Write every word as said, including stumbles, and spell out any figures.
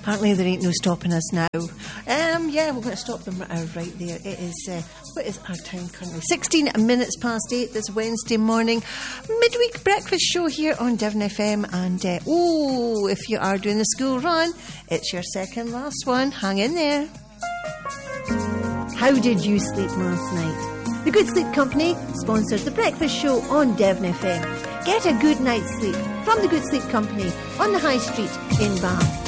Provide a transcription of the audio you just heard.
Apparently there ain't no stopping us now. Um, yeah, we're going to stop them right, uh, right there. It is, uh, what is our time currently? sixteen minutes past eight this Wednesday morning. Midweek breakfast show here on Devon F M. And, uh, oh, if you are doing the school run, it's your second last one. Hang in there. How did you sleep last night? The Good Sleep Company sponsors the breakfast show on Devon F M. Get a good night's sleep from the Good Sleep Company on the High Street in Bath.